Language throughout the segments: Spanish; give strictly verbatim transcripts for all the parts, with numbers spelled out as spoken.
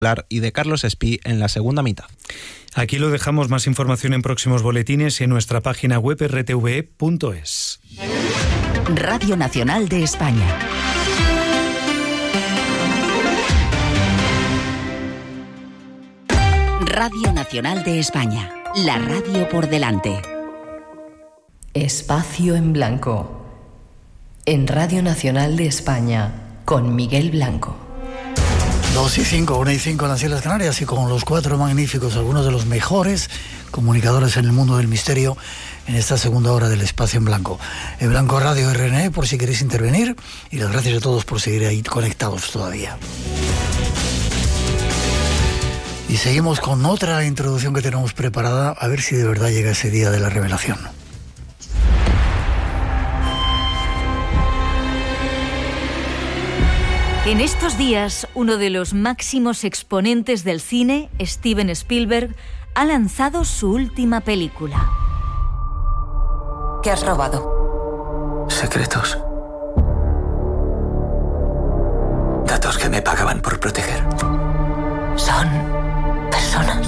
y de Carlos Espí en la segunda mitad. Aquí lo dejamos. Más información en próximos boletines y en nuestra página web erre te ve punto es. Radio Nacional de España. Radio Nacional de España. La radio por delante. Espacio en Blanco. En Radio Nacional de España, con Miguel Blanco. Dos y cinco, una y cinco en las Islas Canarias, y con los cuatro magníficos, algunos de los mejores comunicadores en el mundo del misterio, en esta segunda hora del Espacio en Blanco. El Blanco Radio R N E, por si queréis intervenir, y las gracias a todos por seguir ahí conectados todavía. Y seguimos con otra introducción que tenemos preparada, a ver si de verdad llega ese día de la revelación. En estos días, uno de los máximos exponentes del cine, Steven Spielberg, ha lanzado su última película. ¿Qué has robado? Secretos. Datos que me pagaban por proteger. ¿Son personas?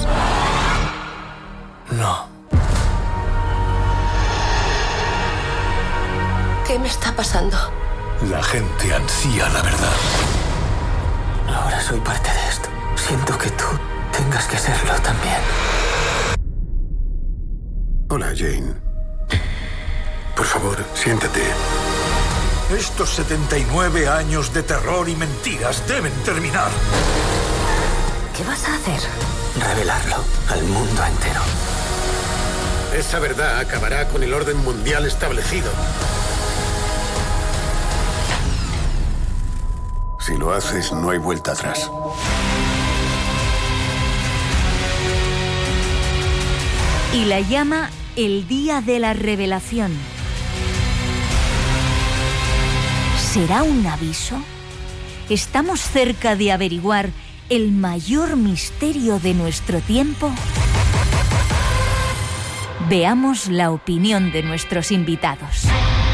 No. ¿Qué me está pasando? La gente ansía la verdad. Ahora soy parte de esto. Siento que tú tengas que serlo también. Hola, Jane. Por favor, siéntate. Estos setenta y nueve años de terror y mentiras deben terminar. ¿Qué vas a hacer? Revelarlo al mundo entero. Esa verdad acabará con el orden mundial establecido. Si lo haces, no hay vuelta atrás. Y la llama el Día de la Revelación. ¿Será un aviso? ¿Estamos cerca de averiguar el mayor misterio de nuestro tiempo? Veamos la opinión de nuestros invitados.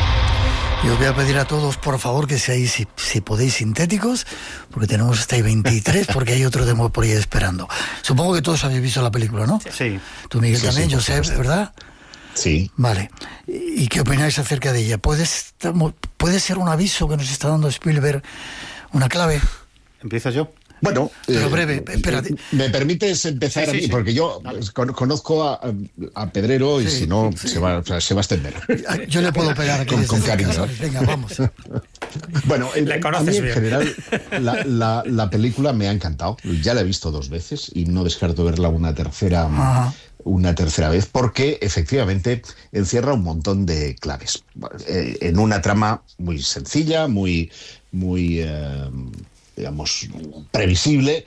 Y os voy a pedir a todos, por favor, que seáis, si, si podéis, sintéticos, porque tenemos hasta ahí veintitrés, porque hay otro demo por ahí esperando. Supongo que todos habéis visto la película, ¿no? Sí. Tú, Miguel, sí, también, sí, Josep, ¿verdad? Sí. Vale. ¿Y qué opináis acerca de ella? ¿Puede, ¿Puede ser un aviso que nos está dando Spielberg, una clave? ¿Empiezo yo? Bueno, pero eh, breve, espérate. ¿Me permites empezar sí, sí, a mí? sí. Porque yo con, conozco a, a Pedrero y sí, si no sí. se, va, o sea, se va a extender. Yo le puedo pegar aquí con, con cariño. Casa. Venga, vamos. Bueno, le a conoces mí en bien. general la, la, la película me ha encantado. Ya la he visto dos veces y no descarto verla una tercera, Ajá. una tercera vez, porque efectivamente encierra un montón de claves. Eh, en una trama muy sencilla, muy, muy eh, digamos, previsible,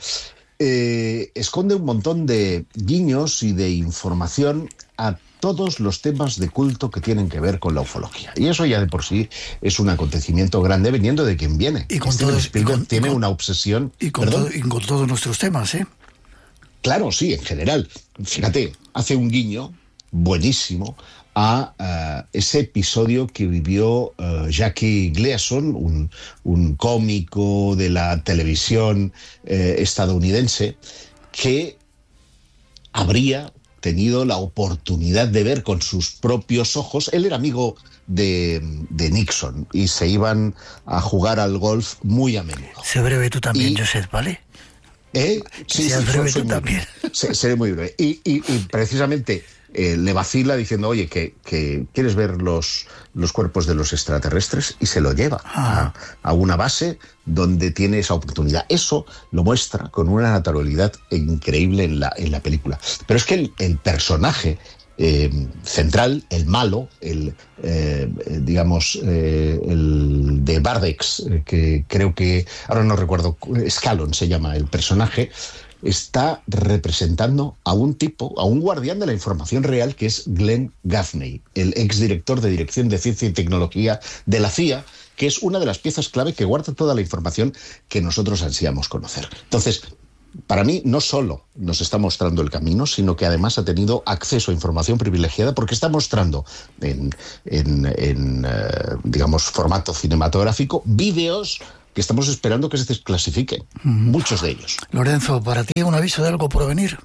eh, esconde un montón de guiños y de información a todos los temas de culto que tienen que ver con la ufología. Y eso ya de por sí es un acontecimiento grande viniendo de quien viene. Y con Steven todos, Spielberg y con, tiene y con, una obsesión... Y con, todo, y con todos nuestros temas, ¿eh? Claro, sí, en general. Fíjate, hace un guiño buenísimo a uh, ese episodio que vivió uh, Jackie Gleason, un, un cómico de la televisión eh, estadounidense, que habría tenido la oportunidad de ver con sus propios ojos. Él era amigo de, de Nixon y se iban a jugar al golf muy a menudo. Sé breve tú también, y, Josep, ¿vale? ¿Eh? Sí, Seas sí, breve soy tú muy, también. Seré muy breve. Y, y, y precisamente eh, le vacila diciendo, oye, que, que ¿quieres ver los, los cuerpos de los extraterrestres? Y se lo lleva ah. a, a una base donde tiene esa oportunidad. Eso lo muestra con una naturalidad increíble en la, en la película. Pero es que el, el personaje eh, central, el malo, el eh, digamos eh, el de Bardex, eh, que creo que ahora no recuerdo, Scallon se llama el personaje, está representando a un tipo, a un guardián de la información real, que es Glenn Gaffney, el exdirector de Dirección de Ciencia y Tecnología de la C I A, que es una de las piezas clave que guarda toda la información que nosotros ansiamos conocer. Entonces, para mí, no solo nos está mostrando el camino, sino que además ha tenido acceso a información privilegiada, porque está mostrando en, en, en eh, digamos, formato cinematográfico vídeos que estamos esperando que se desclasifiquen, mm. muchos de ellos. Lorenzo, ¿para ti un aviso de algo por venir?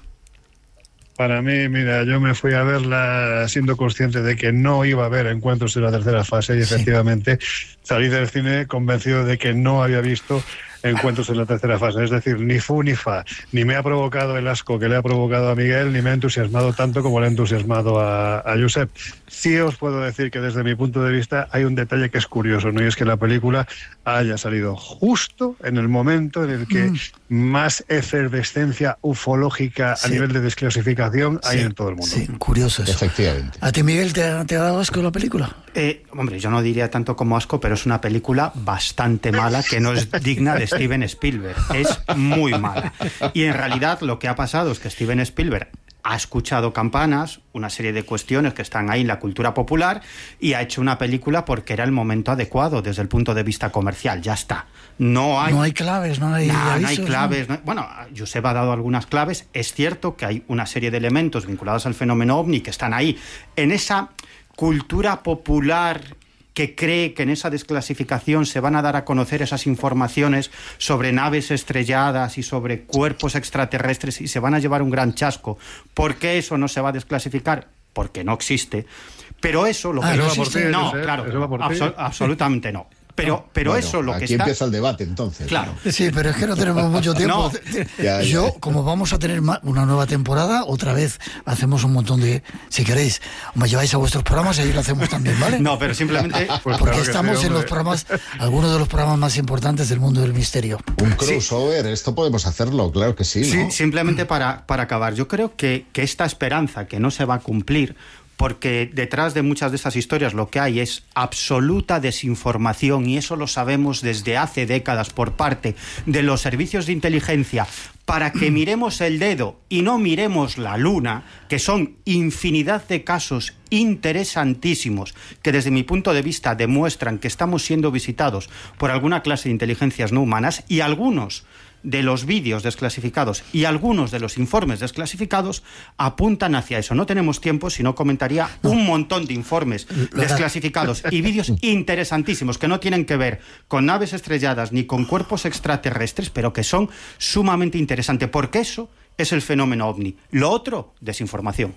Para mí, mira, yo me fui a verla siendo consciente de que no iba a haber encuentros en la tercera fase y efectivamente sí. salí del cine convencido de que no había visto encuentros en la tercera fase, es decir, ni fu ni fa, ni me ha provocado el asco que le ha provocado a Miguel, ni me ha entusiasmado tanto como le ha entusiasmado a, a Josep. Sí os puedo decir que desde mi punto de vista hay un detalle que es curioso, ¿no? Y es que la película haya salido justo en el momento en el que mm. más efervescencia ufológica sí. a nivel de desclasificación sí. hay en todo el mundo. Sí, curioso eso. Efectivamente. ¿A ti, Miguel, te ha, te ha dado asco la película? Eh, hombre, yo no diría tanto como asco, pero es una película bastante mala que no es digna de Steven Spielberg. Es muy mala. Y en realidad lo que ha pasado es que Steven Spielberg ha escuchado campanas, una serie de cuestiones que están ahí en la cultura popular, y ha hecho una película porque era el momento adecuado desde el punto de vista comercial. Ya está. No hay, no hay claves, no hay no, avisos, no hay claves. ¿no? No, bueno, Josep ha dado algunas claves. Es cierto que hay una serie de elementos vinculados al fenómeno ovni que están ahí en esa cultura popular que cree que en esa desclasificación se van a dar a conocer esas informaciones sobre naves estrelladas y sobre cuerpos extraterrestres y se van a llevar un gran chasco. ¿Por qué eso no se va a desclasificar? Porque no existe. Pero eso lo que... Ah, ¿eso no va por ti, no, Josep? claro, ¿Eso va por ti? absol- absolutamente no. Pero, pero bueno, eso lo que aquí está... empieza el debate, entonces. Claro. Sí, pero es que no tenemos mucho tiempo. No. Ya, ya. Yo, como vamos a tener una nueva temporada, otra vez hacemos un montón de... Si queréis, me lleváis a vuestros programas y ahí lo hacemos también, ¿vale? No, pero simplemente... Pues Porque claro que estamos sí, en los programas, algunos de los programas más importantes del mundo del misterio. Un crossover, sí. Esto podemos hacerlo, claro que sí, ¿no? Sí, simplemente para, para acabar. Yo creo que, que esta esperanza que no se va a cumplir, porque detrás de muchas de estas historias lo que hay es absoluta desinformación, y eso lo sabemos desde hace décadas por parte de los servicios de inteligencia, para que miremos el dedo y no miremos la luna, que son infinidad de casos interesantísimos que desde mi punto de vista demuestran que estamos siendo visitados por alguna clase de inteligencias no humanas, y algunos de los vídeos desclasificados y algunos de los informes desclasificados apuntan hacia eso. No tenemos tiempo, si no comentaría no. un montón de informes desclasificados y vídeos interesantísimos que no tienen que ver con naves estrelladas ni con cuerpos extraterrestres, pero que son sumamente interesantes, porque eso es el fenómeno ovni. Lo otro, desinformación.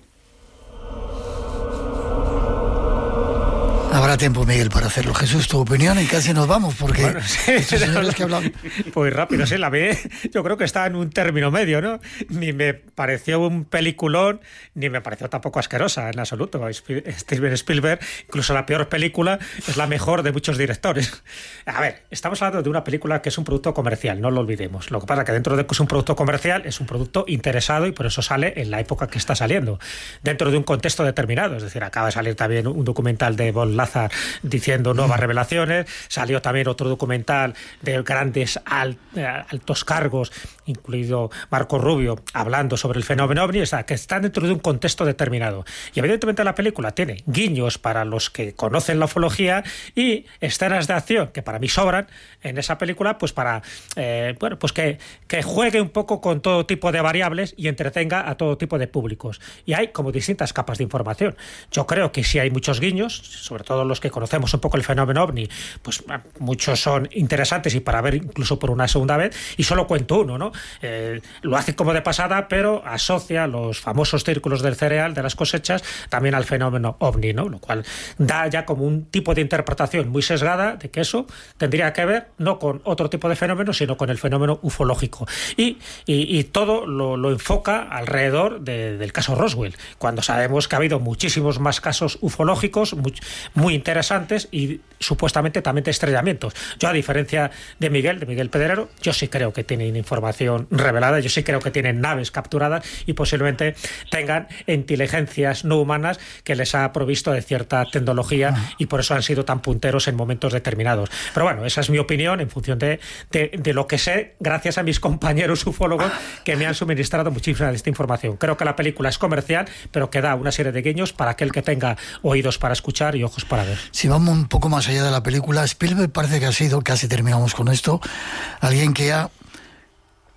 Habrá tiempo, Miguel, para hacerlo. Jesús, tu opinión, y casi nos vamos, porque bueno, sí, estos señores que hablan... Pues rápido, sí, la vi, yo creo que está en un término medio, ¿no? Ni me pareció un peliculón, ni me pareció tampoco asquerosa, en absoluto. Steven Spielberg, incluso la peor película, es la mejor de muchos directores. A ver, estamos hablando de una película que es un producto comercial, no lo olvidemos. Lo que pasa es que dentro de que es un producto comercial, es un producto interesado, y por eso sale en la época que está saliendo, dentro de un contexto determinado. Es decir, acaba de salir también un documental de Von Lazar diciendo nuevas revelaciones, salió también otro documental de grandes alt, altos cargos, incluido Marco Rubio, hablando sobre el fenómeno ovni, o sea, que está dentro de un contexto determinado. Y evidentemente la película tiene guiños para los que conocen la ufología y escenas de acción que para mí sobran en esa película, pues para eh, bueno, pues que, que juegue un poco con todo tipo de variables y entretenga a todo tipo de públicos. Y hay como distintas capas de información. Yo creo que sí hay muchos guiños, sobre todo los que conocemos un poco el fenómeno ovni, pues muchos son interesantes y para ver incluso por una segunda vez, y solo cuento uno, ¿no? Eh, lo hace como de pasada, pero asocia los famosos círculos del cereal, de las cosechas, también al fenómeno ovni, ¿no? Lo cual da ya como un tipo de interpretación muy sesgada de que eso tendría que ver no con otro tipo de fenómeno, sino con el fenómeno ufológico. Y, y, y todo lo, lo enfoca alrededor de, del caso Roswell, cuando sabemos que ha habido muchísimos más casos ufológicos, muy, muy interesantes, y supuestamente también de estrellamientos. Yo, a diferencia de Miguel, de Miguel Pedrero, yo sí creo que tienen información revelada, yo sí creo que tienen naves capturadas y posiblemente tengan inteligencias no humanas que les ha provisto de cierta tecnología, y por eso han sido tan punteros en momentos determinados. Pero bueno, esa es mi opinión en función de, de, de lo que sé, gracias a mis compañeros ufólogos que me han suministrado muchísima de esta información. Creo que la película es comercial, pero que da una serie de guiños para aquel que tenga oídos para escuchar y ojos para ver. Si vamos un poco más allá de la película, Spielberg parece que ha sido, casi terminamos con esto, alguien que ha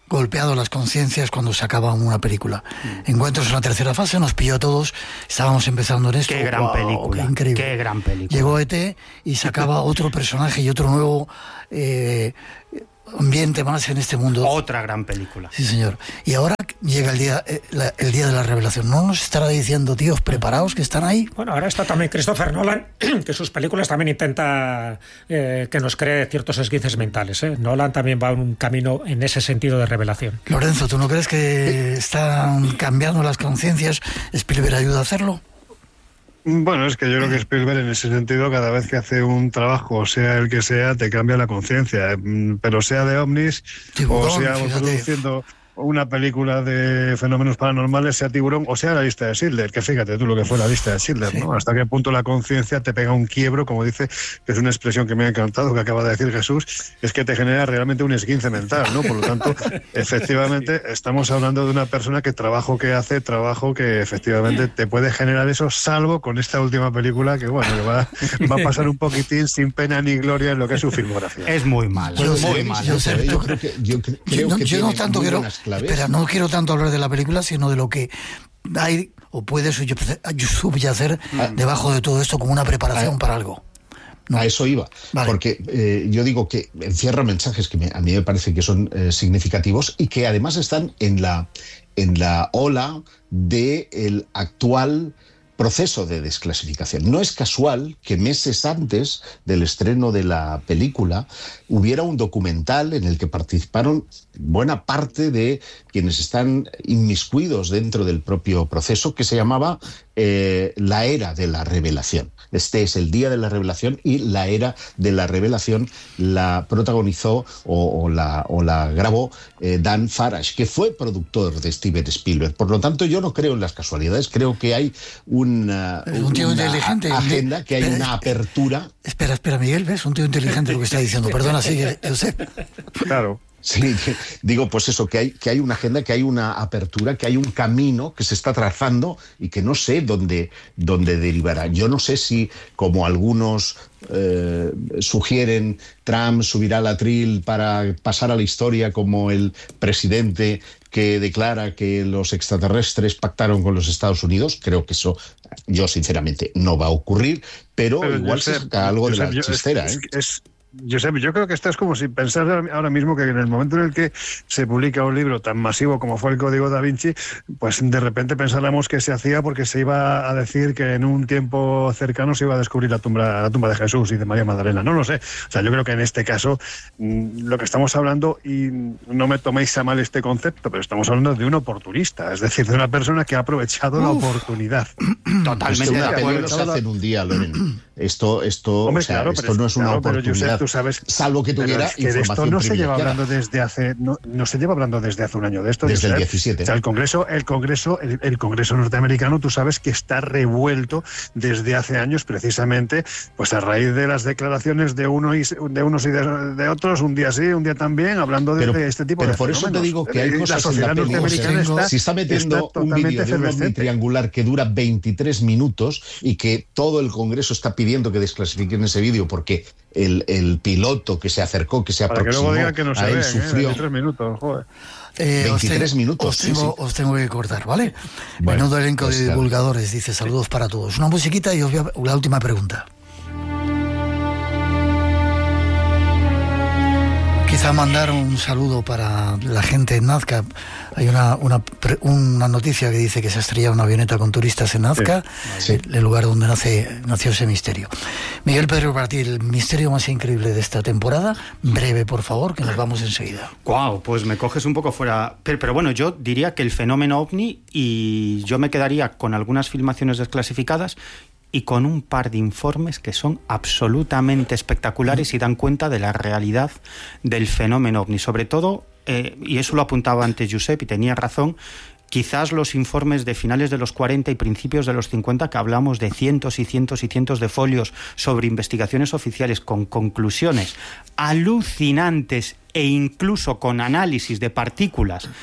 golpeado las conciencias cuando se acaba una película. Mm. Encuentros en la tercera fase nos pilló a todos, estábamos empezando en esto. Qué gran wow, película, qué increíble. Qué gran película. Llegó E T y sacaba otro personaje y otro nuevo eh, ambiente más en este mundo. Otra gran película. Sí, señor. Y ahora llega el día, eh, la, el día de la revelación. ¿No nos estará diciendo, tíos, preparaos que están ahí? Bueno, ahora está también Christopher Nolan, que sus películas también intenta eh, que nos cree ciertos esguinces mentales. ¿eh? Nolan también va en un camino en ese sentido de revelación. Lorenzo, ¿tú no crees que están cambiando las conciencias? ¿Spielberg ayuda a hacerlo? Bueno, es que yo creo que Spielberg en ese sentido cada vez que hace un trabajo, sea el que sea, te cambia la conciencia, pero sea de ovnis Tiburón, o sea produciendo una película de fenómenos paranormales, sea Tiburón o sea la lista de Schindler, que fíjate tú lo que fue la lista de Schindler, sí. ¿no? Hasta qué punto la conciencia te pega un quiebro, como dice, que es una expresión que me ha encantado, que acaba de decir Jesús, es que te genera realmente un esguince mental, ¿no? Por lo tanto, efectivamente, estamos hablando de una persona que trabajo que hace, trabajo que efectivamente te puede generar eso, salvo con esta última película que, bueno, que va, va a pasar un poquitín sin pena ni gloria en lo que es su filmografía. Es muy mal, yo es sé, muy mal. Yo, sé, yo, creo que, yo, creo yo, no, que yo no tanto quiero... Espera, no quiero tanto hablar de la película, sino de lo que hay o puede subyacer ah. debajo de todo esto como una preparación ah. para algo. No. A eso iba, vale. Porque eh, yo digo que encierra mensajes que me, a mí me parece que son eh, significativos y que además están en la, en la ola del actual proceso de desclasificación. No es casual que meses antes del estreno de la película hubiera un documental en el que participaron buena parte de quienes están inmiscuidos dentro del propio proceso, que se llamaba eh, La Era de la Revelación. Este es el Día de la Revelación y La Era de la Revelación la protagonizó o, o, la, o la grabó eh, Dan Farash, que fue productor de Steven Spielberg. Por lo tanto, yo no creo en las casualidades, creo que hay una, un tío una inteligente, agenda, que hay espera, una apertura. Espera, espera, Miguel, ¿ves? Un tío inteligente lo que está diciendo. Perdona, sigue, Josep. Claro. Sí, digo, pues eso, que hay, que hay una agenda, que hay una apertura, que hay un camino que se está trazando y que no sé dónde, dónde derivará. Yo no sé si, como algunos eh, sugieren, Trump subirá al atril para pasar a la historia como el presidente que declara que los extraterrestres pactaron con los Estados Unidos. Creo que eso, yo sinceramente, no va a ocurrir, pero, pero igual se saca algo de la chistera. Es, ¿eh? es, es... Yo, sé, yo creo que esto es como si pensar ahora mismo que en el momento en el que se publica un libro tan masivo como fue el Código Da Vinci, pues de repente pensáramos que se hacía porque se iba a decir que en un tiempo cercano se iba a descubrir la tumba, la tumba de Jesús y de María Magdalena. No lo sé. O sea, yo creo que en este caso lo que estamos hablando, y no me toméis a mal este concepto, pero estamos hablando de un oportunista, es decir, de una persona que ha aprovechado Uf. la oportunidad. Totalmente de acuerdo. No se hace en un día, Loren. Esto, esto, Hombre, o sea, claro, esto no es una claro, oportunidad. Pero Josep, tú sabes, salvo que tuviera es que de esto no se lleva hablando desde hace no, no se lleva hablando desde hace un año de esto. Desde Josep. el diecisiete. O sea, el Congreso, el Congreso, el, el Congreso norteamericano, tú sabes que está revuelto desde hace años, precisamente, pues a raíz de las declaraciones de uno y de unos y de, de otros, un día sí, un día también, hablando de, pero, de este tipo pero de por fenómenos. Eso te digo que hay la cosas sociedad en la norteamericana tengo, está, si está metiendo está un vídeo de un ovni triangular que dura veintitrés minutos y que todo el Congreso está pidiendo que desclasifiquen ese vídeo porque el, el piloto que se acercó, que se aproximó Para que luego digan que no se a él ven, sufrió ¿eh? veintitrés minutos, joder. Eh, veintitrés os tengo, minutos. Os tengo, sí, sí. os tengo que cortar, ¿vale? Bueno, Menudo elenco pues de claro. divulgadores, dice saludos para todos. Una musiquita y os voy a la última pregunta. Quizá mandar un saludo para la gente en Nazca. Hay una, una, una noticia que dice que se ha estrellado una avioneta con turistas en Nazca, sí, sí. el lugar donde nace, nació ese misterio. Miguel Pedro, para ti, el misterio más increíble de esta temporada, breve, por favor, que nos vamos enseguida. Guau, pues me coges un poco fuera. Pero, pero bueno, yo diría que el fenómeno ovni, y yo me quedaría con algunas filmaciones desclasificadas y con un par de informes que son absolutamente espectaculares y dan cuenta de la realidad del fenómeno ovni. Sobre todo, eh, y eso lo apuntaba antes Josep y tenía razón, quizás los informes de finales de los cuarenta y principios de los cincuenta, que hablamos de cientos y cientos y cientos de folios sobre investigaciones oficiales con conclusiones alucinantes e incluso con análisis de partículas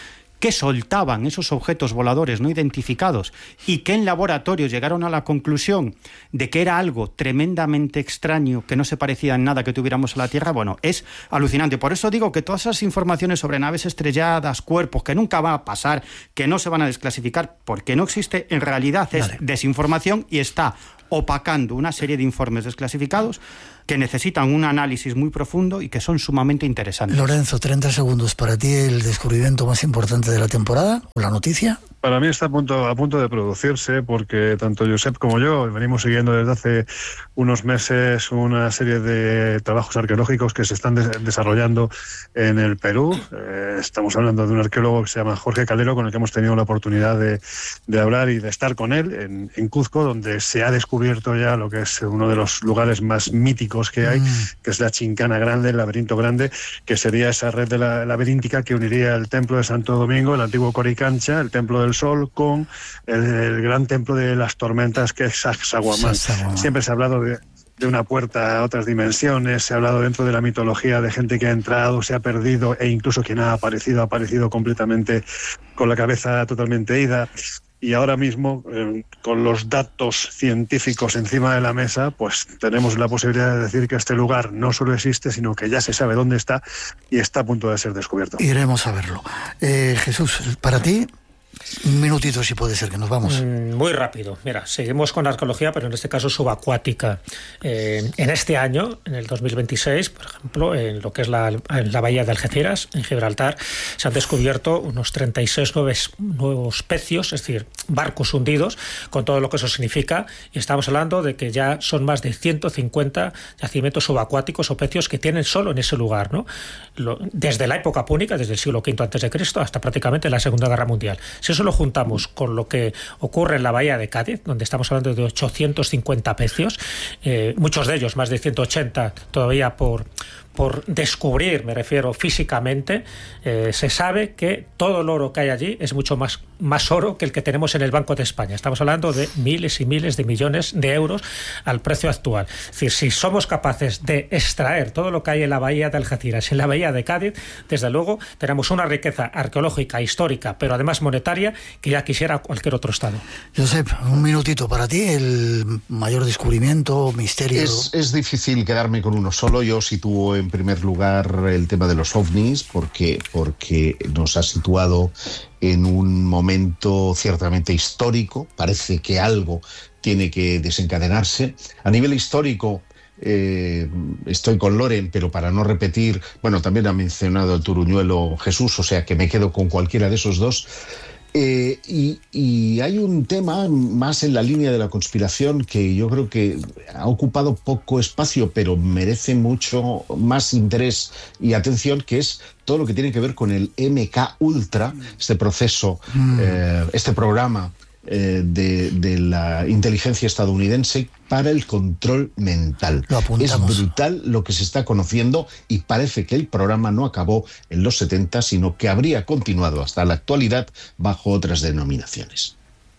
que soltaban esos objetos voladores no identificados y que en laboratorio llegaron a la conclusión de que era algo tremendamente extraño, que no se parecía en nada que tuviéramos a la Tierra, bueno, es alucinante. Por eso digo que todas esas informaciones sobre naves estrelladas, cuerpos, que nunca va a pasar, que no se van a desclasificar, porque no existe, en realidad es vale. desinformación y está opacando una serie de informes desclasificados que necesitan un análisis muy profundo y que son sumamente interesantes. Lorenzo, treinta segundos. ¿Para ti el descubrimiento más importante de la temporada o la noticia? Para mí está a punto, a punto de producirse, porque tanto Josep como yo venimos siguiendo desde hace unos meses una serie de trabajos arqueológicos que se están de- desarrollando en el Perú. Eh, estamos hablando de un arqueólogo que se llama Jorge Calero, con el que hemos tenido la oportunidad de, de hablar y de estar con él en, en Cuzco, donde se ha descubierto ya lo que es uno de los lugares más míticos que hay, mm. que es la Chincana Grande, el laberinto grande, que sería esa red de la laberíntica que uniría el templo de Santo Domingo, el antiguo Coricancha, el templo del Sol, con el, el gran templo de las tormentas, que es Sacsayhuamán. Siempre se ha hablado de, de una puerta a otras dimensiones, se ha hablado dentro de la mitología de gente que ha entrado, se ha perdido, e incluso quien ha aparecido, ha aparecido completamente con la cabeza totalmente ida. Y ahora mismo, eh, con los datos científicos encima de la mesa, pues tenemos la posibilidad de decir que este lugar no solo existe, sino que ya se sabe dónde está y está a punto de ser descubierto. Iremos a verlo. Eh, Jesús, para ti, un minutito si puede ser, que nos vamos. Mm, muy rápido. Mira, seguimos con arqueología, pero en este caso subacuática. Eh, en este año, en el dos mil veintiséis, por ejemplo, en lo que es la, en la bahía de Algeciras, en Gibraltar, se han descubierto unos treinta y seis nuevos, nuevos pecios, es decir, barcos hundidos, con todo lo que eso significa. Y estamos hablando de que ya son más de ciento cincuenta yacimientos subacuáticos o pecios que tienen solo en ese lugar, ¿no? Lo, desde la época púnica, desde el siglo quinto antes de Cristo hasta prácticamente la Segunda Guerra Mundial. Si eso lo juntamos con lo que ocurre en la bahía de Cádiz, donde estamos hablando de ochocientos cincuenta pecios, eh, muchos de ellos, más de ciento ochenta todavía por, por descubrir, me refiero físicamente, eh, se sabe que todo el oro que hay allí es mucho más, más oro que el que tenemos en el Banco de España. Estamos hablando de miles y miles de millones de euros al precio actual. Es decir, si somos capaces de extraer todo lo que hay en la bahía de Algeciras, en la bahía de Cádiz, desde luego tenemos una riqueza arqueológica, histórica, pero además monetaria, que ya quisiera cualquier otro estado. Josep, un minutito para ti, el mayor descubrimiento, misterio. Es, es difícil quedarme con uno solo. Yo sitúo en primer lugar el tema de los ovnis, porque, porque nos ha situado en un momento ciertamente histórico. Parece que algo tiene que desencadenarse. A nivel histórico, Eh, estoy con Loren, pero para no repetir, bueno, también ha mencionado el Turuñuelo Jesús, o sea que me quedo con cualquiera de esos dos. Eh, y, y hay un tema más en la línea de la conspiración que yo creo que ha ocupado poco espacio, pero merece mucho más interés y atención, que es todo lo que tiene que ver con el M K Ultra, este proceso, mm. eh, este programa Eh, de, de la inteligencia estadounidense para el control mental. Lo apuntamos. Es brutal lo que se está conociendo y parece que el programa no acabó en los setenta, sino que habría continuado hasta la actualidad bajo otras denominaciones.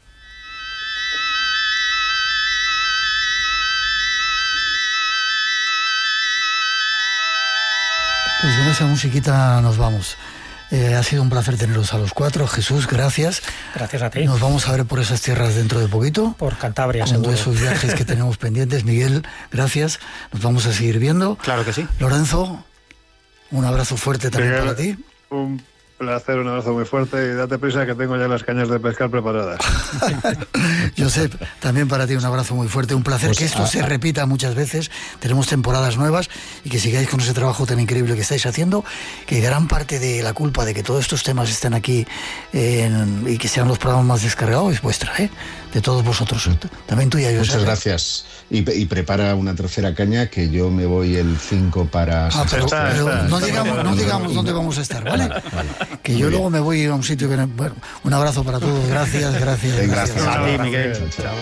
Pues con esa musiquita nos vamos. Eh, ha sido un placer teneros a los cuatro. Jesús, gracias. Gracias a ti. Nos vamos a ver por esas tierras dentro de poquito. Por Cantabria, seguro. seguro. Esos viajes que tenemos pendientes. Miguel, gracias. Nos vamos a seguir viendo. Claro que sí. Lorenzo, un abrazo fuerte también Miguel, para ti. Un placer, un abrazo muy fuerte y date prisa que tengo ya las cañas de pescar preparadas. Josep, también para ti un abrazo muy fuerte. Un placer pues, que esto ah, se repita muchas veces. Tenemos temporadas nuevas y que sigáis con ese trabajo tan increíble que estáis haciendo, que gran parte de la culpa de que todos estos temas estén aquí eh, en, y que sean los programas más descargados es vuestra, ¿eh? De todos vosotros. También tuya, Josep. Muchas gracias. Y, y prepara una tercera caña, que yo me voy el cinco para... Ah, pero, está, pero está, no, está, digamos, está, no digamos dónde vamos a estar, ¿vale? Vale. Que Muy yo bien. Luego me voy a ir a un sitio que... Bueno, un abrazo para todos. Gracias, gracias. Bien, gracias. gracias. A ti, Miguel. Chao.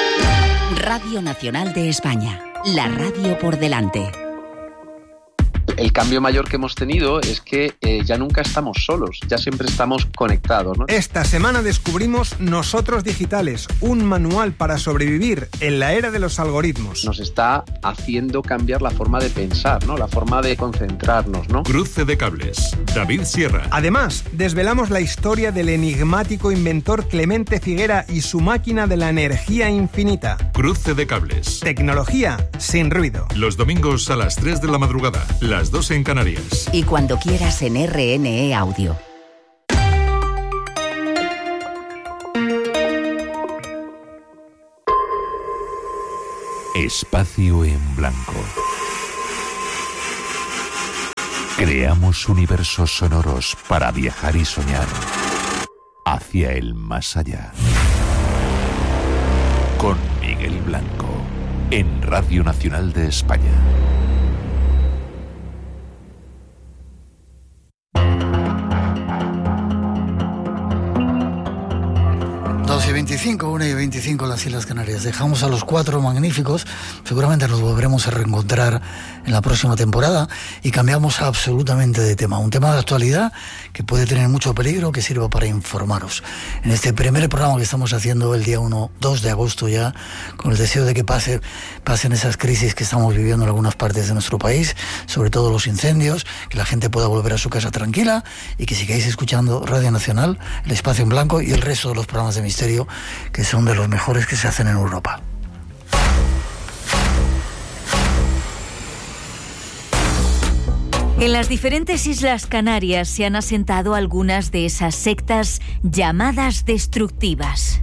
Radio Nacional de España. La radio por delante. El cambio mayor que hemos tenido es que eh, ya nunca estamos solos, ya siempre estamos conectados, ¿no? Esta semana descubrimos Nosotros Digitales, un manual para sobrevivir en la era de los algoritmos. Nos está haciendo cambiar la forma de pensar, ¿no? La forma de concentrarnos, ¿no? Cruce de cables. David Sierra. Además, desvelamos la historia del enigmático inventor Clemente Figuera y su máquina de la energía infinita. Cruce de cables. Tecnología sin ruido. Los domingos a las tres de la madrugada, las dos en Canarias. Y cuando quieras en R N E Audio. Espacio en blanco. Creamos universos sonoros para viajar y soñar hacia el más allá. Con Miguel Blanco, en Radio Nacional de España. dos y veinticinco, una y veinticinco las Islas Canarias. Dejamos a los cuatro magníficos. Seguramente nos volveremos a reencontrar en la próxima temporada y cambiamos absolutamente de tema. Un tema de actualidad que puede tener mucho peligro, que sirva para informaros. En este primer programa que estamos haciendo el día uno, dos de agosto ya, con el deseo de que pase, pasen esas crisis que estamos viviendo en algunas partes de nuestro país, sobre todo los incendios, que la gente pueda volver a su casa tranquila y que sigáis escuchando Radio Nacional, El Espacio en Blanco y el resto de los programas de misterio, que son de los mejores que se hacen en Europa. En las diferentes Islas Canarias se han asentado algunas de esas sectas llamadas destructivas.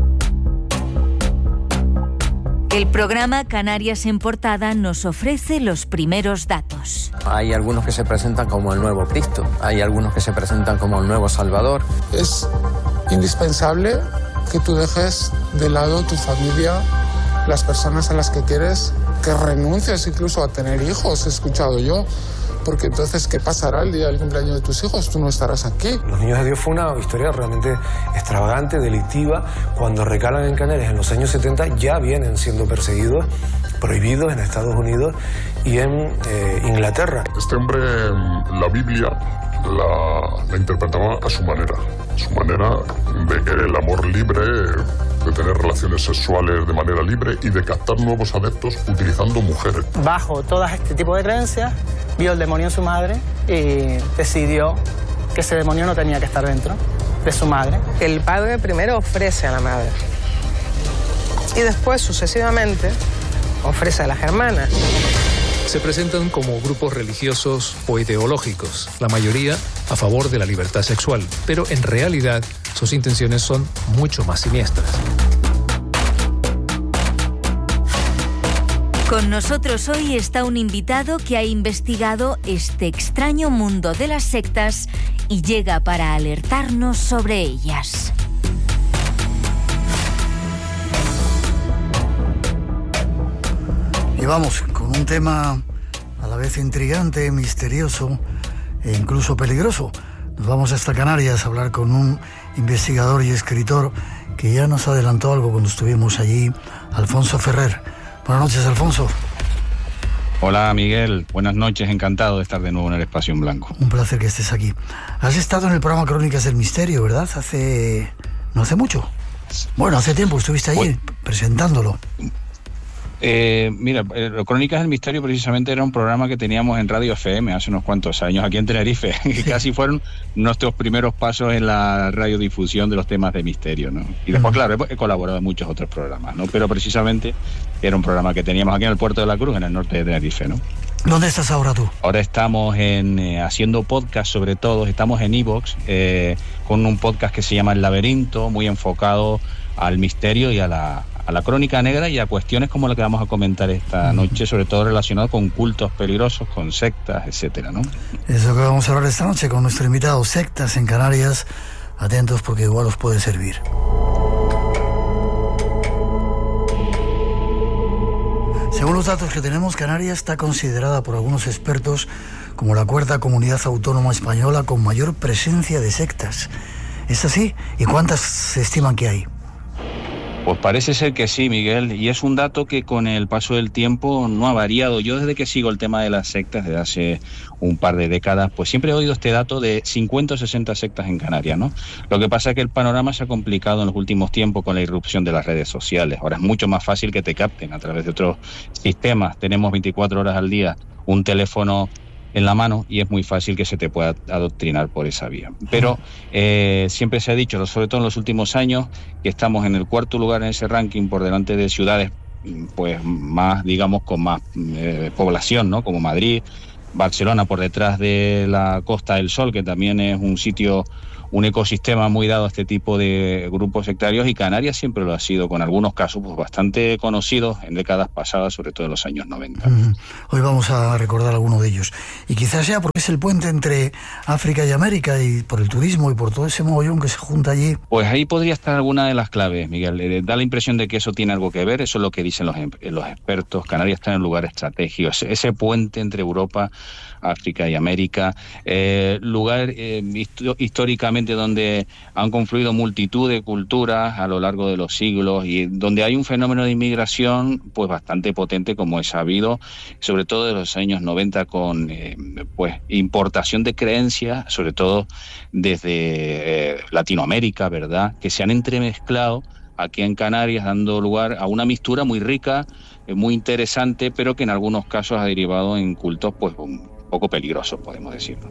El programa Canarias en Portada nos ofrece los primeros datos. Hay algunos que se presentan como el nuevo Cristo, hay algunos que se presentan como el nuevo Salvador. Es indispensable que tú dejes de lado tu familia, las personas a las que quieres, que renuncies incluso a tener hijos, he escuchado yo, porque entonces, ¿qué pasará el día del cumpleaños de tus hijos? Tú no estarás aquí. Los Niños de Dios fue una historia realmente extravagante, delictiva. Cuando recalan en Canarias en los años setenta ya vienen siendo perseguidos, prohibidos en Estados Unidos y en eh, Inglaterra. Este hombre, la Biblia la, la interpretaba a su manera, su manera de querer el amor libre, de tener relaciones sexuales de manera libre y de captar nuevos adeptos utilizando mujeres. Bajo todo este tipo de creencias, vio el demonio en su madre y decidió que ese demonio no tenía que estar dentro de su madre. El padre primero ofrece a la madre y después, sucesivamente, ofrece a las hermanas. Se presentan como grupos religiosos o ideológicos, la mayoría a favor de la libertad sexual, pero en realidad sus intenciones son mucho más siniestras. Con nosotros hoy está un invitado que ha investigado este extraño mundo de las sectas y llega para alertarnos sobre ellas. Y vamos con un tema a la vez intrigante, misterioso e incluso peligroso. Nos vamos hasta Canarias a hablar con un investigador y escritor que ya nos adelantó algo cuando estuvimos allí, Alfonso Ferrer. Buenas noches, Alfonso. Hola, Miguel. Buenas noches. Encantado de estar de nuevo en el Espacio en Blanco. Un placer que estés aquí. Has estado en el programa Crónicas del Misterio, ¿verdad? Hace... no hace mucho. Bueno, hace tiempo estuviste allí bueno, presentándolo. Eh, mira, eh, Crónicas del Misterio precisamente era un programa que teníamos en Radio F M hace unos cuantos años aquí en Tenerife, que sí. Casi fueron nuestros primeros pasos en la radiodifusión de los temas de misterio, ¿no? Y después, uh-huh. claro, he, he colaborado en muchos otros programas, ¿no? Pero precisamente era un programa que teníamos aquí en el Puerto de la Cruz, en el norte de Tenerife, ¿no? ¿Dónde estás ahora tú? Ahora estamos en, eh, haciendo podcast, sobre todo, estamos en iVoox, eh, con un podcast que se llama El Laberinto, muy enfocado al misterio y a la a la crónica negra y a cuestiones como la que vamos a comentar esta noche, sobre todo relacionado con cultos peligrosos, con sectas, etcétera, ¿no? Eso que vamos a hablar esta noche con nuestro invitado, sectas en Canarias. Atentos porque igual os puede servir. Según los datos que tenemos, Canarias está considerada por algunos expertos como la cuarta comunidad autónoma española con mayor presencia de sectas. ¿Es así? ¿Y cuántas se estiman que hay? Pues parece ser que sí, Miguel, y es un dato que con el paso del tiempo no ha variado. Yo desde que sigo el tema de las sectas, desde hace un par de décadas, pues siempre he oído este dato de cincuenta o sesenta sectas en Canarias, ¿no? Lo que pasa es que el panorama se ha complicado en los últimos tiempos con la irrupción de las redes sociales. Ahora es mucho más fácil que te capten a través de otros sistemas. Tenemos veinticuatro horas al día un teléfono en la mano y es muy fácil que se te pueda adoctrinar por esa vía. Pero eh, siempre se ha dicho, sobre todo en los últimos años, que estamos en el cuarto lugar en ese ranking por delante de ciudades pues más, digamos, con más eh, población, ¿no? Como Madrid, Barcelona, por detrás de la Costa del Sol, que también es un sitio, un ecosistema muy dado a este tipo de grupos sectarios, y Canarias siempre lo ha sido, con algunos casos pues bastante conocidos en décadas pasadas, sobre todo en los años noventa. Uh-huh. Hoy vamos a recordar alguno de ellos. Y quizás sea porque es el puente entre África y América, y por el turismo y por todo ese mogollón que se junta allí. Pues ahí podría estar alguna de las claves, Miguel. Eh, da la impresión de que eso tiene algo que ver, eso es lo que dicen los, los expertos. Canarias está en un lugar estratégico, ese, ese puente entre Europa, África y América, eh, lugar eh, históricamente donde han confluido multitud de culturas a lo largo de los siglos y donde hay un fenómeno de inmigración pues bastante potente, como es sabido, sobre todo de los años noventa, con eh, pues importación de creencias, sobre todo desde eh, Latinoamérica, ¿verdad?, que se han entremezclado aquí en Canarias, dando lugar a una mixtura muy rica, eh, muy interesante, pero que en algunos casos ha derivado en cultos pues un poco peligrosos, podemos decirlo.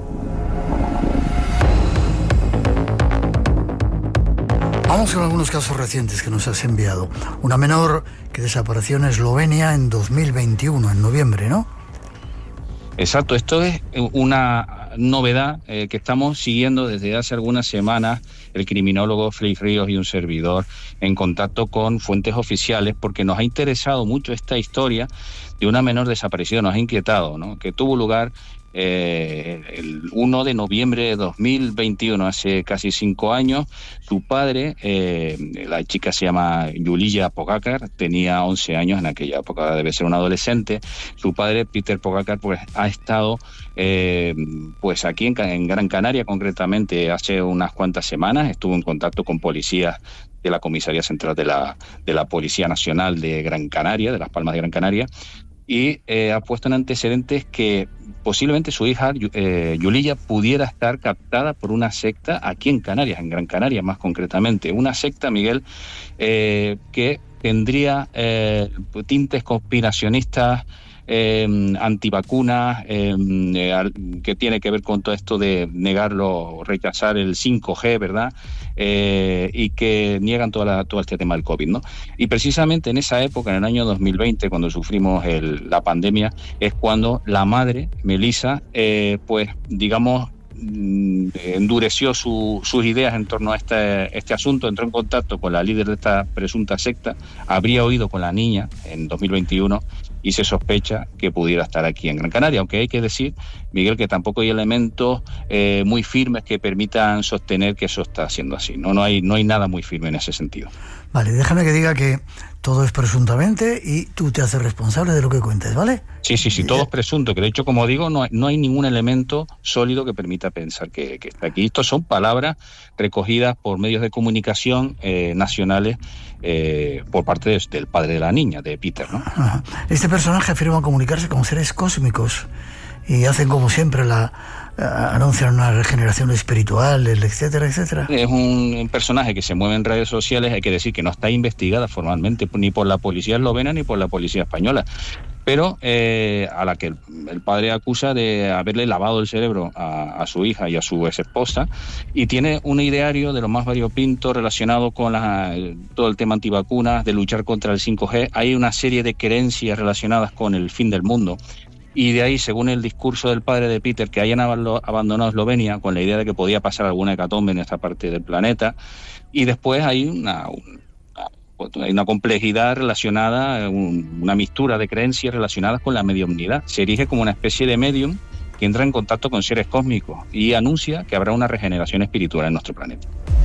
Vamos con algunos casos recientes que nos has enviado. Una menor que desapareció en Eslovenia en dos mil veintiuno, en noviembre, ¿no? Exacto, esto es una novedad eh, que estamos siguiendo desde hace algunas semanas, el criminólogo Félix Ríos y un servidor, en contacto con fuentes oficiales, porque nos ha interesado mucho esta historia de una menor desaparecida, nos ha inquietado, ¿no?, que tuvo lugar Eh, el uno de noviembre de dos mil veintiuno, hace casi cinco años. Su padre, eh, la chica se llama Yulia Pogačar, tenía once años en aquella época, debe ser un adolescente. Su padre, Peter Pogačar, pues ha estado eh, pues aquí en, en Gran Canaria, concretamente hace unas cuantas semanas. Estuvo en contacto con policías de la Comisaría Central de la, de la Policía Nacional de Gran Canaria, de Las Palmas de Gran Canaria, y eh, ha puesto en antecedentes que posiblemente su hija, eh, Yulia, pudiera estar captada por una secta aquí en Canarias, en Gran Canaria más concretamente. Una secta, Miguel, eh, que tendría eh, tintes conspiracionistas, eh, antivacunas, eh, eh, que tiene que ver con todo esto de negarlo, rechazar el cinco G, ¿verdad?, eh, y que niegan toda la, todo este tema del COVID, ¿no? Y precisamente en esa época, en el año dos mil veinte, cuando sufrimos el, la pandemia, es cuando la madre, Melissa, eh, pues digamos, endureció su, sus ideas en torno a este, este asunto, entró en contacto con la líder de esta presunta secta, habría oído con la niña en dos mil veintiuno y se sospecha que pudiera estar aquí en Gran Canaria, aunque hay que decir, Miguel, que tampoco hay elementos eh, muy firmes que permitan sostener que eso está siendo así, no, no hay, no hay nada muy firme en ese sentido. Vale, déjame que diga que todo es presuntamente y tú te haces responsable de lo que cuentes, ¿vale? Sí, sí, sí, todo es presunto, que de hecho, como digo, no hay, no hay ningún elemento sólido que permita pensar que, que está aquí. Estos son palabras recogidas por medios de comunicación eh, nacionales eh, por parte de, del padre de la niña, de Peter, ¿no? Ajá. Este personaje afirma comunicarse con seres cósmicos y hacen como siempre la... anuncian una regeneración espiritual, etcétera, etcétera. Es un personaje que se mueve en redes sociales, hay que decir que no está investigada formalmente ni por la policía eslovena ni por la policía española, pero eh, a la que el, el padre acusa de haberle lavado el cerebro a, a su hija y a su ex esposa, y tiene un ideario de lo más variopinto relacionado con la, todo el tema antivacunas, de luchar contra el cinco G. Hay una serie de creencias relacionadas con el fin del mundo. Y de ahí, según el discurso del padre de Peter, que hayan abandonado Eslovenia con la idea de que podía pasar alguna hecatombe en esta parte del planeta. Y después hay una, una, hay una complejidad relacionada, un, una mixtura de creencias relacionadas con la mediumnidad. Se erige como una especie de medium que entra en contacto con seres cósmicos y anuncia que habrá una regeneración espiritual en nuestro planeta.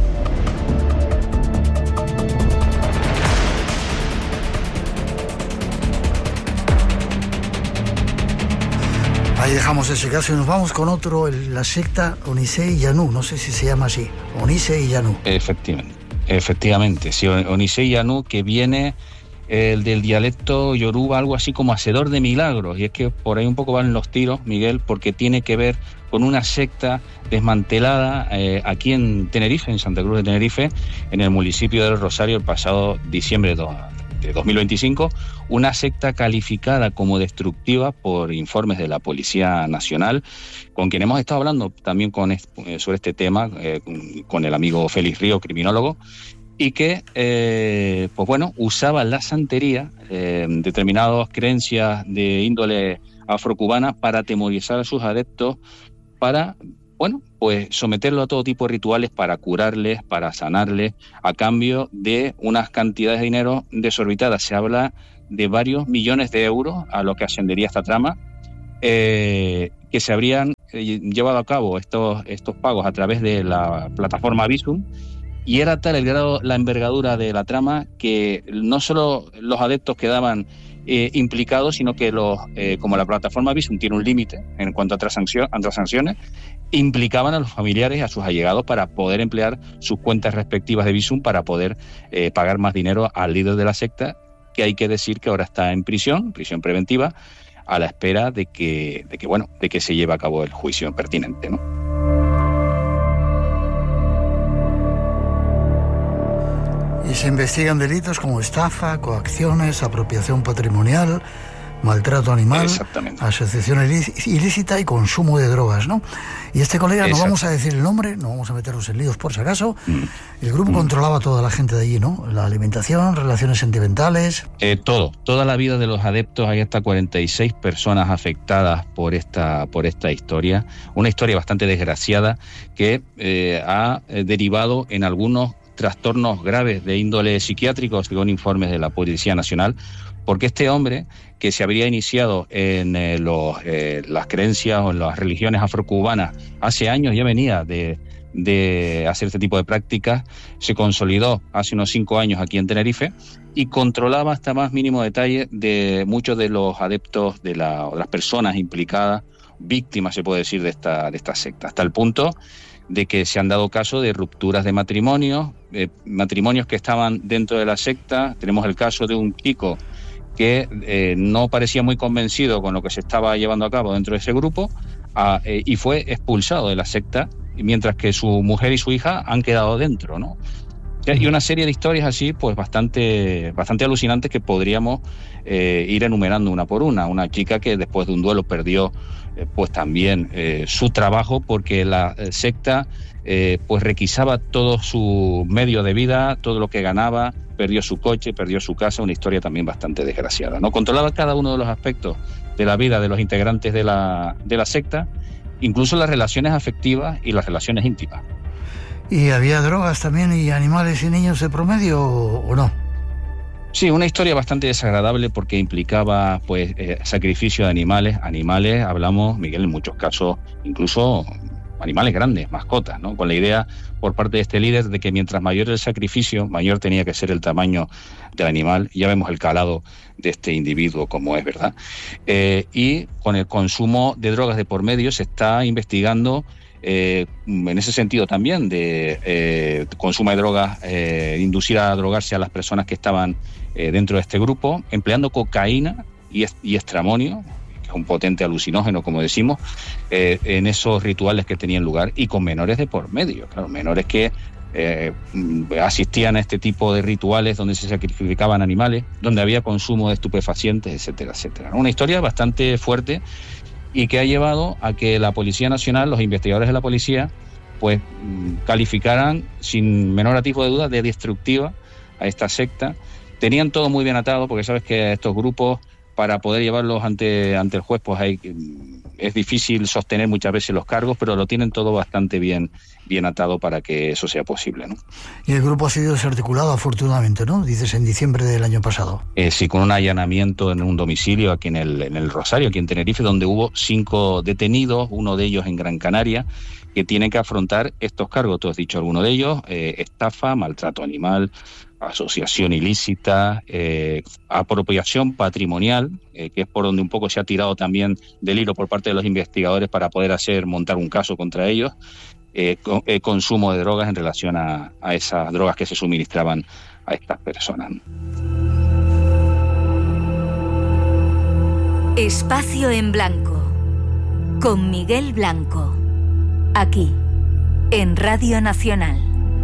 Ahí dejamos ese caso y nos vamos con otro, el, la secta Onisei Yanu, no sé si se llama así, Onisei Yanu. Efectivamente. Efectivamente, sí, Onisei Yanu, que viene el del dialecto yoruba, algo así como hacedor de milagros, y es que por ahí un poco van los tiros, Miguel, porque tiene que ver con una secta desmantelada eh, aquí en Tenerife, en Santa Cruz de Tenerife, en el municipio del Rosario, el pasado diciembre de, de dos mil veinticinco, una secta calificada como destructiva por informes de la Policía Nacional, con quien hemos estado hablando también con, eh, sobre este tema, eh, con el amigo Félix Río, criminólogo, y que, eh, pues bueno, usaba la santería, eh, determinadas creencias de índole afrocubana para atemorizar a sus adeptos, para, bueno, pues someterlo a todo tipo de rituales para curarles, para sanarles, a cambio de unas cantidades de dinero desorbitadas. Se habla de varios millones de euros a lo que ascendería esta trama, eh, que se habrían eh, llevado a cabo estos, estos pagos a través de la plataforma Bizum. Y era tal el grado, la envergadura de la trama, que no solo los adeptos quedaban eh, implicados, sino que los, eh, como la plataforma Bizum tiene un límite en cuanto a transacciones, a transacciones, implicaban a los familiares y a sus allegados para poder emplear sus cuentas respectivas de Bizum para poder eh, pagar más dinero al líder de la secta, que hay que decir que ahora está en prisión, prisión preventiva, a la espera de que, de que, bueno, de que se lleve a cabo el juicio pertinente, ¿no? Y se investigan delitos como estafa, coacciones, apropiación patrimonial, maltrato animal, asociación ilícita y consumo de drogas, ¿no? Y este colega, no vamos a decir el nombre, no vamos a meternos en líos por si acaso, mm. el grupo mm. controlaba a toda la gente de allí, ¿no? La alimentación, relaciones sentimentales... Eh, todo, toda la vida de los adeptos. Hay hasta cuarenta y seis personas afectadas por esta, por esta historia, una historia bastante desgraciada que eh, ha eh, derivado en algunos trastornos graves de índole psiquiátrico, según informes de la Policía Nacional, porque este hombre, que se habría iniciado en eh, los, eh, las creencias o en las religiones afrocubanas hace años, ya venía de, de hacer este tipo de prácticas, se consolidó hace unos cinco años aquí en Tenerife y controlaba hasta más mínimo detalle de muchos de los adeptos, de, la, de las personas implicadas, víctimas, se puede decir, de esta, de esta secta, hasta el punto de que se han dado caso de rupturas de matrimonio, eh, matrimonios que estaban dentro de la secta. Tenemos el caso de un chico que eh, no parecía muy convencido con lo que se estaba llevando a cabo dentro de ese grupo a, eh, y fue expulsado de la secta, mientras que su mujer y su hija han quedado dentro, ¿no? Y una serie de historias así, pues bastante, bastante alucinantes, que podríamos eh, ir enumerando una por una. Una chica que después de un duelo perdió eh, pues también eh, su trabajo, porque la eh, secta eh, pues requisaba todo su medio de vida, todo lo que ganaba, perdió su coche, perdió su casa. Una historia también bastante desgraciada, ¿no? Controlaba cada uno de los aspectos de la vida de los integrantes de la, de la secta, incluso las relaciones afectivas y las relaciones íntimas. ¿Y había drogas también y animales y niños de promedio o no? Sí, una historia bastante desagradable, porque implicaba pues eh, sacrificio de animales. Animales, hablamos, Miguel, en muchos casos, incluso animales grandes, mascotas, ¿no? Con la idea por parte de este líder de que mientras mayor el sacrificio, mayor tenía que ser el tamaño del animal. Ya vemos el calado de este individuo como es, ¿verdad? Eh, y con el consumo de drogas de por medio se está investigando Eh, en ese sentido también de eh, consumo de drogas, eh, inducir a drogarse a las personas que estaban eh, dentro de este grupo, empleando cocaína y, est- y estramonio, que es un potente alucinógeno, como decimos, eh, en esos rituales que tenían lugar, y con menores de por medio, claro, menores que eh, asistían a este tipo de rituales donde se sacrificaban animales, donde había consumo de estupefacientes, etcétera, etcétera. Una historia bastante fuerte, y que ha llevado a que la Policía Nacional, los investigadores de la policía, pues calificaran sin menor atisbo de duda de destructiva a esta secta. Tenían todo muy bien atado, porque sabes que estos grupos, para poder llevarlos ante, ante el juez, pues hay, es difícil sostener muchas veces los cargos, pero lo tienen todo bastante bien, bien atado para que eso sea posible, ¿no? Y el grupo ha sido desarticulado, afortunadamente, ¿no? Dices, en diciembre del año pasado. Eh, sí, con un allanamiento en un domicilio aquí en el, en el Rosario, aquí en Tenerife, donde hubo cinco detenidos, uno de ellos en Gran Canaria, que tienen que afrontar estos cargos. Tú has dicho alguno de ellos: eh, estafa, maltrato animal, asociación ilícita, eh, apropiación patrimonial, eh, que es por donde un poco se ha tirado también del hilo por parte de los investigadores para poder hacer montar un caso contra ellos, eh, con, eh, consumo de drogas en relación a, a esas drogas que se suministraban a estas personas. Espacio en Blanco, con Miguel Blanco, aquí, en Radio Nacional.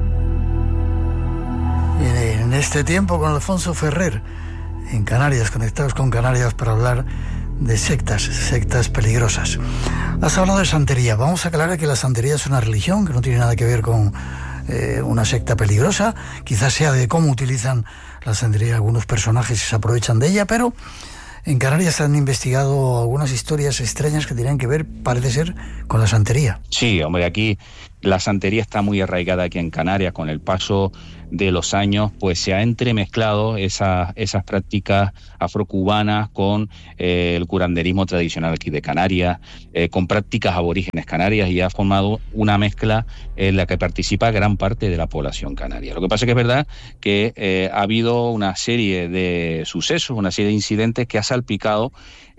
En este tiempo con Alfonso Ferrer, en Canarias, conectados con Canarias para hablar de sectas, sectas peligrosas. Has hablado de santería. Vamos a aclarar que la santería es una religión que no tiene nada que ver con eh, una secta peligrosa. Quizás sea de cómo utilizan la santería algunos personajes y se aprovechan de ella, pero en Canarias se han investigado algunas historias extrañas que tienen que ver, parece ser, con la santería. Sí, hombre, aquí la santería está muy arraigada aquí en Canarias. Con el paso de los años, pues se ha entremezclado esas, esas prácticas afrocubanas con eh, el curanderismo tradicional aquí de Canarias, eh, con prácticas aborígenes canarias, y ha formado una mezcla en la que participa gran parte de la población canaria. Lo que pasa es que es verdad que eh, ha habido una serie de sucesos, una serie de incidentes que ha salpicado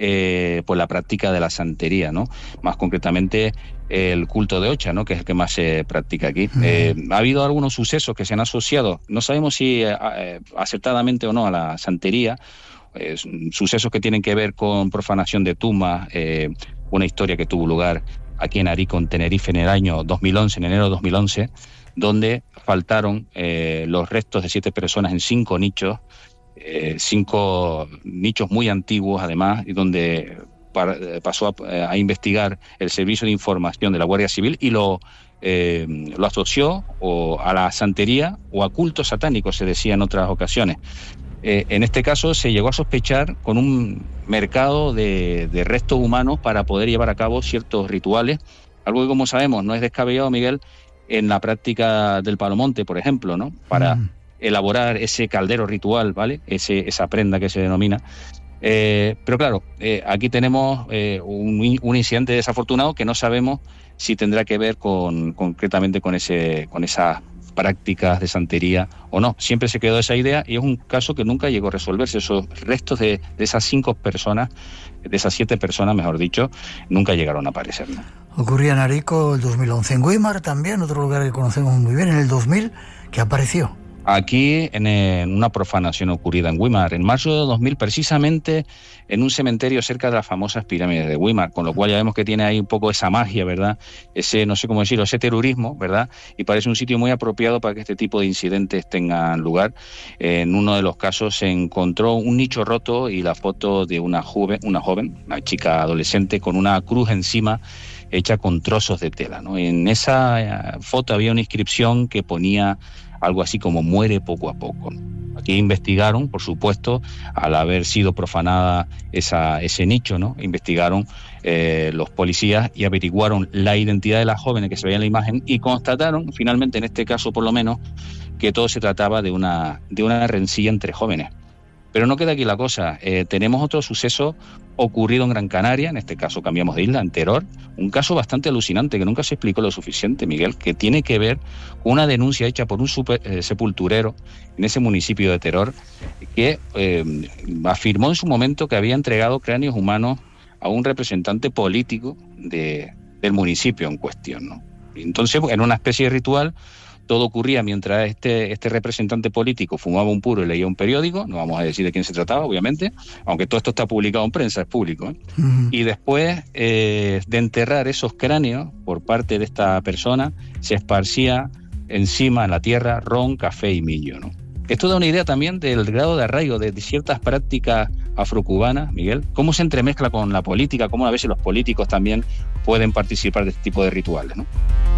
eh, pues la práctica de la santería, ¿no? Más concretamente el culto de Ocha, ¿no? Que es el que más se practica aquí. Uh-huh. Eh, ha habido algunos sucesos que se han asociado, no sabemos si eh, acertadamente o no, a la santería, eh, sucesos que tienen que ver con profanación de tumbas, eh, una historia que tuvo lugar aquí en Arico, en Tenerife, en el año dos mil once, en enero de dos mil once, donde faltaron eh, los restos de siete personas en cinco nichos, eh, cinco nichos muy antiguos además, y donde pasó a, a investigar el Servicio de Información de la Guardia Civil y lo, eh, lo asoció o a la santería o a culto satánico, se decía en otras ocasiones. Eh, en este caso se llegó a sospechar con un mercado de, de restos humanos para poder llevar a cabo ciertos rituales, algo que, como sabemos, no es descabellado, Miguel, en la práctica del Palomonte, por ejemplo, ¿no? Para mm. elaborar ese caldero ritual, ¿vale? Ese, esa prenda que se denomina. Eh, pero claro, eh, aquí tenemos eh, un, un incidente desafortunado que no sabemos si tendrá que ver con concretamente con ese con esas prácticas de santería o no. Siempre se quedó esa idea y es un caso que nunca llegó a resolverse. Esos restos de, de esas cinco personas, de esas siete personas, mejor dicho, nunca llegaron a aparecer, ¿no? Ocurría en Arico el dos mil once. En Güímar también, otro lugar que conocemos muy bien, en el dos mil, que apareció. Aquí, en, en una profanación ocurrida en Güímar, en marzo de dos mil, precisamente en un cementerio cerca de las famosas pirámides de Güímar, con lo cual ya vemos que tiene ahí un poco esa magia, ¿verdad? Ese, no sé cómo decirlo, ese terrorismo, ¿verdad? Y parece un sitio muy apropiado para que este tipo de incidentes tengan lugar. En uno de los casos se encontró un nicho roto y la foto de una joven, una joven, una chica adolescente, con una cruz encima hecha con trozos de tela, ¿no? En esa foto había una inscripción que ponía algo así como muere poco a poco. Aquí investigaron, por supuesto, al haber sido profanada esa, ese nicho, ¿no? Investigaron eh, los policías y averiguaron la identidad de las jóvenes que se veía en la imagen y constataron, finalmente en este caso por lo menos, que todo se trataba de una, de una rencilla entre jóvenes. Pero no queda aquí la cosa. Eh, tenemos otro suceso ocurrido en Gran Canaria, en este caso cambiamos de isla, en Teror, un caso bastante alucinante que nunca se explicó lo suficiente, Miguel, que tiene que ver con una denuncia hecha por un super, eh, sepulturero en ese municipio de Teror, que eh, afirmó en su momento que había entregado cráneos humanos a un representante político de, del municipio en cuestión, ¿no? Entonces, en una especie de ritual, todo ocurría mientras este, este representante político fumaba un puro y leía un periódico. No vamos a decir de quién se trataba, obviamente, aunque todo esto está publicado en prensa, es público, ¿eh? Uh-huh. Y después eh, de enterrar esos cráneos por parte de esta persona, se esparcía encima en la tierra ron, café y millo, ¿no? Esto da una idea también del grado de arraigo de ciertas prácticas afrocubanas, Miguel. Cómo se entremezcla con la política, cómo a veces los políticos también pueden participar de este tipo de rituales, ¿no?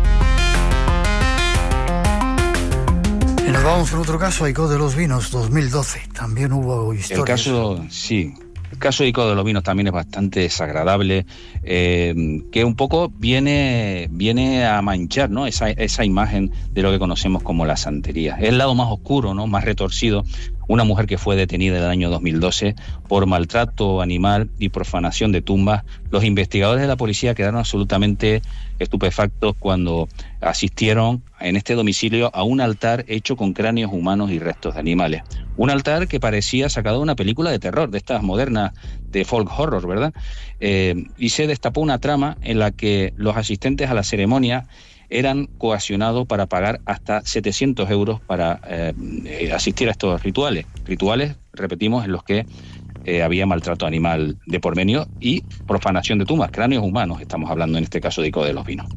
Y nos vamos en otro caso, Aicó de los Vinos, dos mil doce. También hubo historias. El caso, sí. El caso de Aicó de los Vinos también es bastante desagradable, eh, que un poco viene, viene a manchar, ¿no? esa, esa imagen de lo que conocemos como la santería. Es el lado más oscuro, ¿no? Más retorcido. Una mujer que fue detenida en el año dos mil doce por maltrato animal y profanación de tumbas. Los investigadores de la policía quedaron absolutamente estupefactos cuando asistieron en este domicilio a un altar hecho con cráneos humanos y restos de animales. Un altar que parecía sacado de una película de terror, de estas modernas de folk horror, ¿verdad? Eh, y se destapó una trama en la que los asistentes a la ceremonia eran coaccionados para pagar hasta setecientos euros para eh, asistir a estos rituales. Rituales, repetimos, en los que eh, había maltrato animal de por medio y profanación de tumbas, cráneos humanos, estamos hablando en este caso de Ico de los Vinos.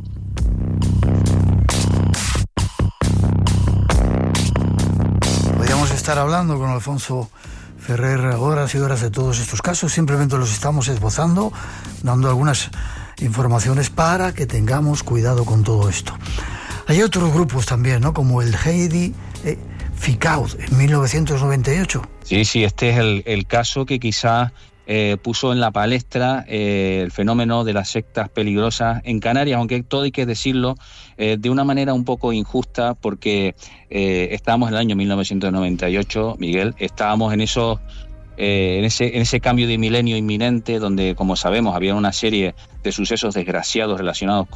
Podríamos estar hablando con Alfonso Ferrer horas y horas de todos estos casos, simplemente los estamos esbozando, dando algunas informaciones para que tengamos cuidado con todo esto. Hay otros grupos también, ¿no? Como el Heidi eh, Ficaud en mil novecientos noventa y ocho. Sí, sí, este es el, el caso que quizás eh, puso en la palestra eh, el fenómeno de las sectas peligrosas en Canarias, aunque todo hay que decirlo eh, de una manera un poco injusta, porque eh, estábamos en el año mil novecientos noventa y ocho, Miguel, estábamos en esos Eh, en ese en ese cambio de milenio inminente, donde, como sabemos, había una serie de sucesos desgraciados relacionados